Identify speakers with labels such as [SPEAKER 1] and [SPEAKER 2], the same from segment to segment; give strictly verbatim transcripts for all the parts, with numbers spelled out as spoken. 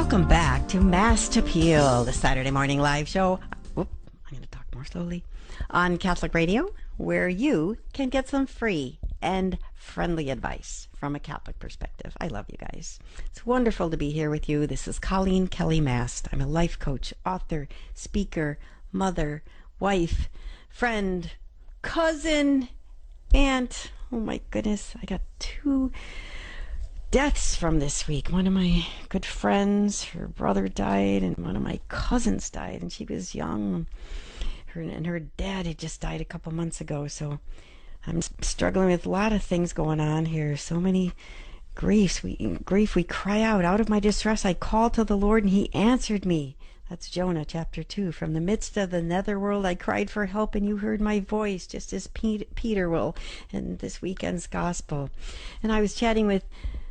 [SPEAKER 1] Welcome back to Mass Appeal, the Saturday morning live show. Whoop, I'm going to talk more slowly. On Catholic Radio, where you can get some free and friendly advice from a Catholic perspective. I love you guys. It's wonderful to be here with you. This is Colleen Kelly Mast. I'm a life coach, author, speaker, mother, wife, friend, cousin, aunt. Oh my goodness, I got two deaths from this week. One of my good friends, her brother died, and one of my cousins died, and she was young. Her and her dad had just died a couple months ago, so I'm struggling with a lot of things going on here. So many griefs. We grief. We cry out. Out of my distress, I called to the Lord, and He answered me. That's Jonah chapter two. From the midst of the netherworld, I cried for help, and you heard my voice, just as Peter will in this weekend's gospel. And I was chatting with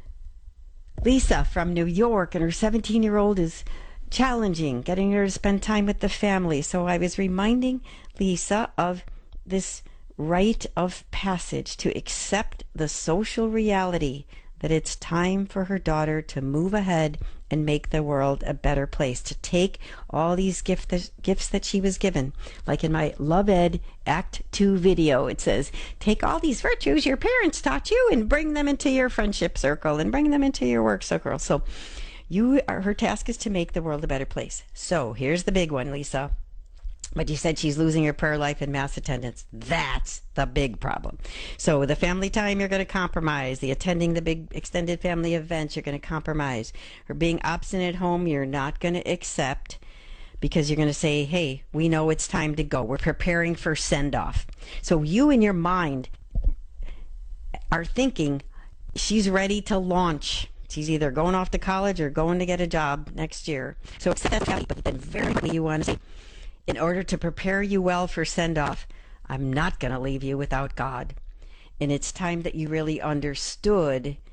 [SPEAKER 1] Lisa from New York, and her seventeen-year-old is challenging, getting her to spend time with the family. So I was reminding Lisa of this rite of passage to accept the social reality that it's time for her daughter to move ahead and make the world a better place, to take all these gift, gifts that she was given. Like in my Love Ed Act two video, it says, take all these virtues your parents taught you and bring them into your friendship circle and bring them into your work circle. So you are, her task is to make the world a better place. So here's the big one, Lisa. But you said she's losing her prayer life and mass attendance. That's the big problem. So the family time, you're going to compromise. The attending the big extended family events, you're going to compromise. Her being obstinate at home, you're not going to accept, because you're going to say, hey, we know it's time to go. We're preparing for send-off. So you in your mind are thinking she's ready to launch. She's either going off to college or going to get a job next year. So it's that reality, but then very quickly you want to say, in order to prepare you well for send-off, I'm not going to leave you without God. And it's time that you really understood